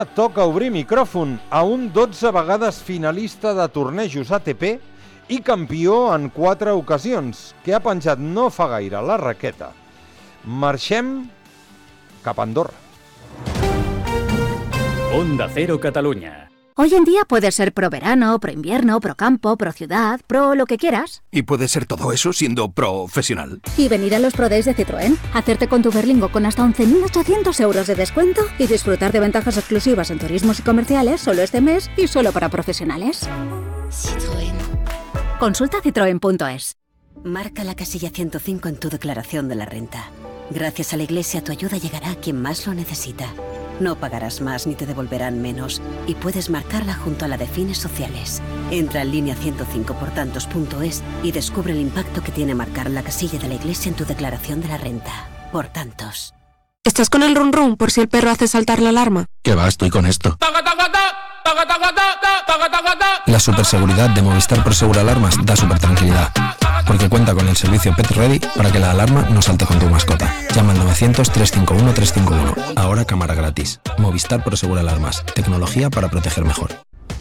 Toca obrir micròfon a un 12 vegades finalista de tornejos ATP i campió en 4 ocasions, que ha penjat no fa gaire la raqueta. Marxem cap a Andorra. Onda Cero Cataluña. Hoy en día puedes ser pro verano, pro invierno, pro campo, pro ciudad, pro lo que quieras. Y puedes ser todo eso siendo profesional. Y venir a los Pro Days de Citroën, hacerte con tu Berlingo con hasta 11.800 euros de descuento y disfrutar de ventajas exclusivas en turismos y comerciales solo este mes y solo para profesionales. Citroën. Consulta citroen.es. Marca la casilla 105 en tu declaración de la renta. Gracias a la Iglesia tu ayuda llegará a quien más lo necesita. No pagarás más ni te devolverán menos y puedes marcarla junto a la de fines sociales. Entra en línea 105portantos.es y descubre el impacto que tiene marcar la casilla de la Iglesia en tu declaración de la renta. Por tantos. ¿Estás con el run run por si el perro hace saltar la alarma? ¿Qué va? Estoy con esto. La superseguridad de Movistar Prosegur Alarmas da super tranquilidad, porque cuenta con el servicio Pet Ready para que la alarma no salte con tu mascota. Llama al 900-351-351. Ahora cámara gratis. Movistar Prosegur Alarmas. Tecnología para proteger mejor.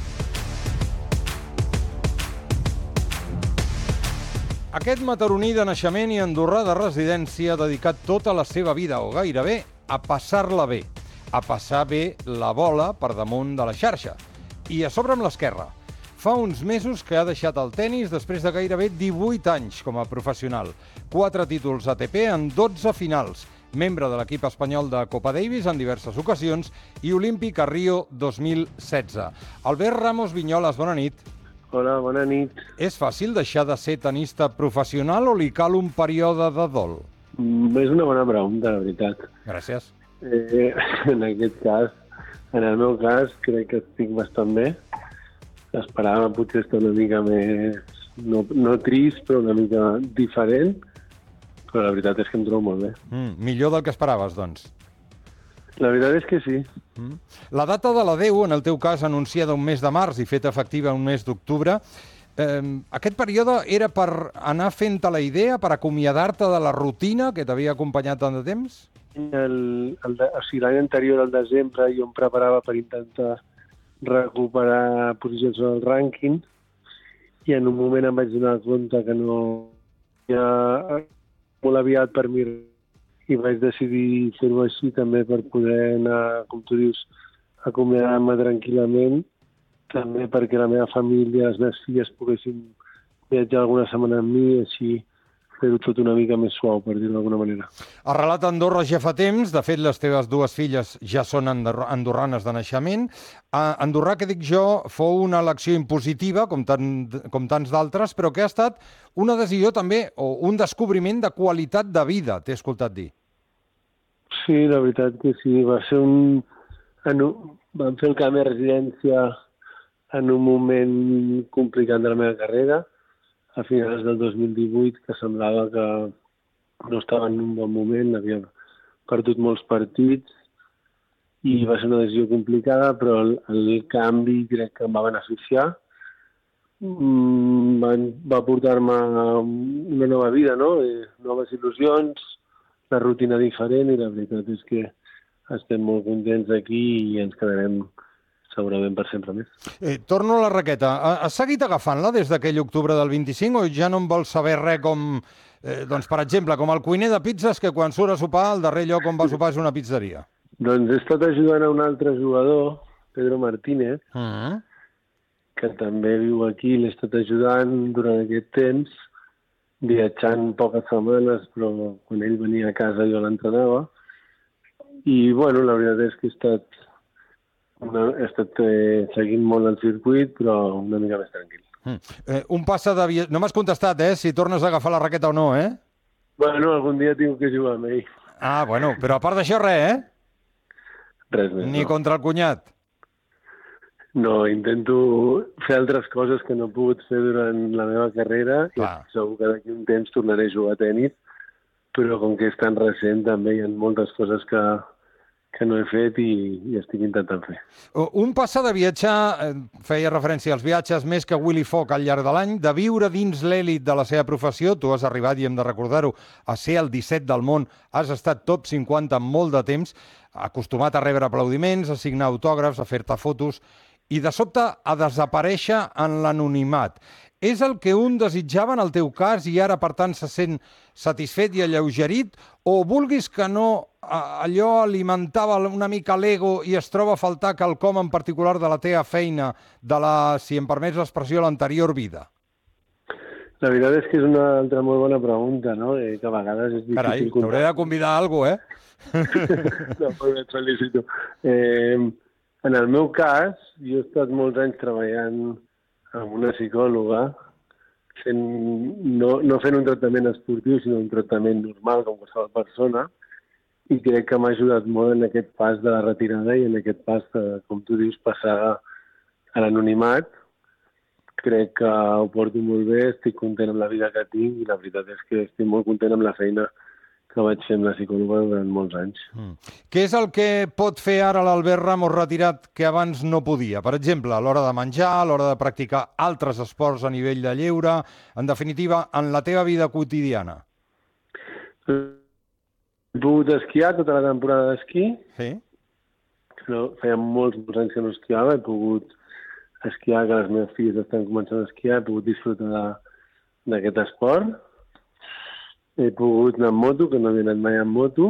Aquest mataroní de naixement i andorrà de residència ha dedicat tota la seva vida, o gairebé, a passar-la bé. A passar bé la bola per damunt de la xarxa. I a sobre amb l'esquerra. Fa uns mesos que ha deixat el tennis després de gairebé 18 anys com a professional. 4 títols ATP en 12 finals. Membre de l'equip espanyol de Copa Davis en diverses ocasions i olímpic a Rio 2016. Albert Ramos Vinyoles, bona nit. Hola, bona nit. És fàcil deixar de ser tenista professional o li cal un període de dol? És una bona pregunta, la veritat. Gràcies. En aquest cas, en el meu cas, crec que estic bastant bé. Esperava potser estar una mica més, no trist, però una mica diferent, però la veritat és que em trobo molt bé. Millor del que esperaves, doncs. La veritat és que sí. La data de l'adeu, en el teu cas, anunciada un mes de març i feta efectiva un mes d'octubre, aquest període era per anar fent-te la idea, per acomiadar-te de la rutina que t'havia acompanyat tant de temps? L'any anterior, al desembre, jo em preparava per intentar recuperar posicions en el rànquing i en un moment em vaig donar compte que no era molt aviat per mi i vaig decidir fer-ho així també per poder anar, com tu dius, acomiadar-me tranquil·lament, també perquè la meva família, les meves filles poguessin viatjar alguna setmana amb mi, així fer-ho tot una mica més suau, per dir-ho d'alguna manera. Arrelat a Andorra ja fa temps, de fet les teves dues filles ja són andorranes de naixement. Andorrà, que dic jo, fou una elecció impositiva, com tants d'altres, però que ha estat una decisió també, o un descobriment de qualitat de vida, t'he escoltat dir. Sí, la veritat que sí. Vam fer el canvi de residència en un moment complicat de la meva carrera, a finals del 2018, que semblava que no estava en un bon moment, havia perdut molts partits i va ser una decisió complicada, però el canvi crec que em va beneficiar. Va portar-me una nova vida, no? Noves il·lusions, una rutina diferent, i la veritat és que estem molt contents aquí i ens quedarem segurament per sempre més. Torno a la raqueta. Has seguit agafant-la des d'aquell octubre del 25 o ja no en vols saber res com, doncs, per exemple, com el cuiner de pizzas que quan surt a sopar, el darrer lloc on va sopar és una pizzeria? Doncs he estat ajudant a un altre jugador, Pedro Martínez, que també viu aquí, l'he estat ajudant durant aquest temps, viatjant poques setmanes, però quan ell venia a casa jo l'entrenava. I, bueno, la veritat és que he estat seguint molt el circuit, però una mica més tranquil. Un passa de... No m'has contestat, si tornes a agafar la raqueta o no, Bueno, algun dia tinc que jugar amb ell. Ah, bueno, però a part d'això res, Res més, Ni contra el cunyat? No, intento fer altres coses que no he pogut fer durant la meva carrera. Clar. I segur que d'aquí un temps tornaré a jugar a tenis, però com que és tan recent també hi ha moltes coses que no he fet i estic intentant fer. Un passar de viatjar, feia referència als viatges més que Willy Fogg al llarg de l'any, de viure dins l'èlit de la seva professió, tu has arribat, i hem de recordar-ho, a ser el 17 del món, has estat top 50 en molt de temps, acostumat a rebre aplaudiments, a signar autògrafs, a fer-te fotos, i de sobte a desaparèixer en l'anonimat. És el que un desitjava en el teu cas i ara, per tant, se sent satisfet i alleugerit? O vulguis que no, allò alimentava una mica l'ego i es troba a faltar quelcom en particular de la teva feina, de la, si em permets l'expressió, l'anterior vida? La veritat és que és una altra molt bona pregunta, no? Que a vegades és difícil... Carai, t'hauré de convidar a alguna cosa, No, però et felicito. En el meu cas, jo he estat molts anys treballant amb una psicòloga, no fent un tractament esportiu, sinó un tractament normal, com qualsevol persona, i crec que m'ha ajudat molt en aquest pas de la retirada i en aquest pas, com tu dius, passar a l'anonimat. Crec que ho porto molt bé, estic content amb la vida que tinc i la veritat és que estic molt content amb la feina que vaig fer amb la psicòloga durant molts anys. Què és el que pot fer ara l'Albert Ramos retirat que abans no podia? Per exemple, a l'hora de menjar, a l'hora de practicar altres esports a nivell de lleure, en definitiva, en la teva vida quotidiana? He pogut esquiar tota la temporada d'esquí. Sí. Feia molts anys que no esquiava, he pogut esquiar, que les meves filles estan començant a esquiar, he pogut disfrutar d'aquest esport. He pogut anar amb moto, que no havia anat mai amb moto.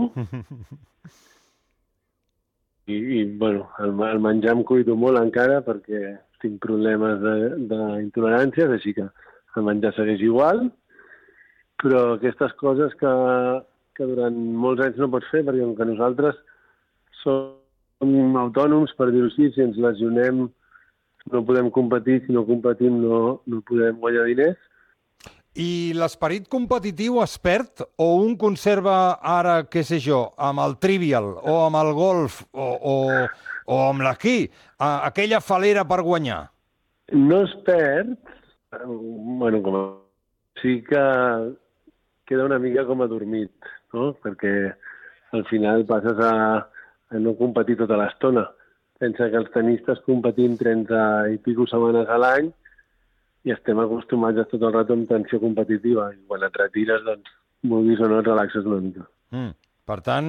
I bueno, el menjar em cuido molt encara perquè tinc problemes d'intoleràncies, així que el menjar segueix igual. Però aquestes coses que durant molts anys no pots fer, perquè com que nosaltres som autònoms, per dir-ho així, si ens lesionem no podem competir, si no competim no podem guanyar diners. I l'esperit competitiu es perd o un conserva ara, què sé jo, amb el trivial o amb el golf o amb l'esquí, aquella falera per guanyar? No es perd, bueno, sí que queda una mica com adormit, no? Perquè al final passes a no competir tota l'estona. Pensa que els tenistes competim 30 i pico setmanes a l'any i estem acostumats tot el rato amb tensió competitiva. I quan et retires, doncs, vulguis o no, et relaxes una mica. Per tant,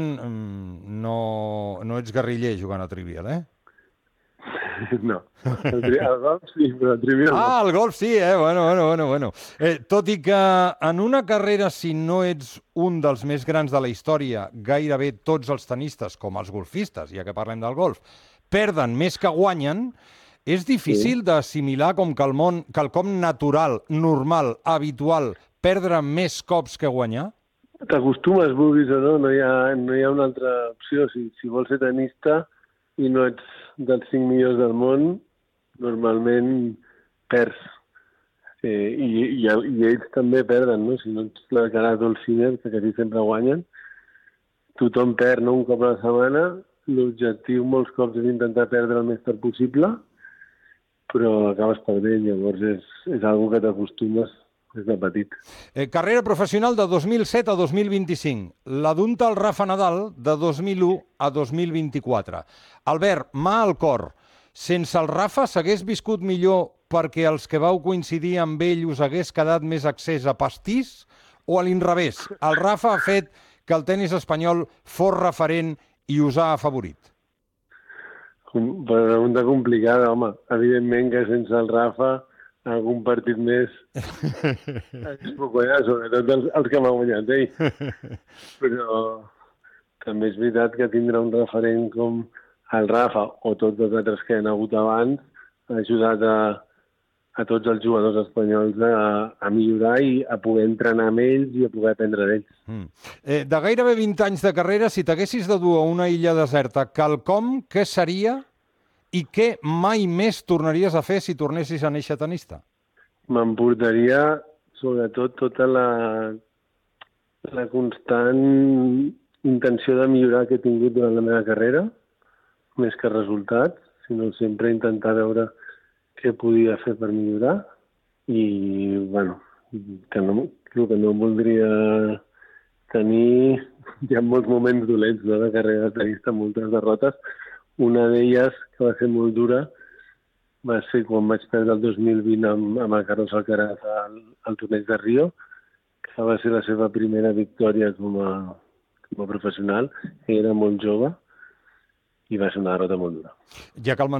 no ets guerriller jugant a Trivial, eh? No. El golf sí, però el Trivial no. El golf sí, eh? Bueno. Tot i que en una carrera, si no ets un dels més grans de la història, gairebé tots els tenistes, com els golfistes, ja que parlem del golf, perden més que guanyen, és difícil d'assimilar com quelcom natural, normal, habitual, perdre més cops que guanyar? T'acostumes, vulguis o no, no hi ha una altra opció. Si vols ser tenista i no ets dels 5 millors del món, normalment perds. I ells també perden, no? Si no ets la Carat Sinner, que quasi sempre guanyen, tothom perd, no? Un cop a la setmana. L'objectiu molts cops és intentar perdre el més tard possible, però acabes perdent, llavors és algo que t'acostumes des de petit. Carrera professional de 2007 a 2025. La d'unta el Rafa Nadal de 2001 a 2024. Albert, mà al cor. Sense el Rafa s'hagués viscut millor perquè els que vau coincidir amb ell us hagués quedat més accés a pastís? O a l'inrevés, el Rafa ha fet que el tenis espanyol fos referent i us ha afavorit? Pregunta complicada, home. Evidentment que sense el Rafa algun partit més hagués poc guanyat, sobretot els que m'ha guanyat ell. Però també és veritat que tindre un referent com el Rafa o tots els altres que han hagut abans ha ajudat a tots els jugadors espanyols a millorar i a poder entrenar amb ells i a poder aprendre d'ells. De gairebé 20 anys de carrera, si t'haguessis de dur a una illa deserta, quelcom, què seria i què mai més tornaries a fer si tornessis a néixer tenista? M'emportaria, sobretot, tota la constant intenció de millorar que he tingut durant la meva carrera, més que resultats, sinó sempre intentar veure què podia fer per millorar i, bueno, el que no voldria hi ha molts moments dolents, no?, de carrera de tenista, moltes derrotes. Una d'elles, que va ser molt dura, va ser quan vaig perdre el 2020 amb el Carlos Alcaraz al torneig de Rio, que va ser la seva primera victòria com a professional, que era molt jove, i va ser una derrota molt dura. Ja que el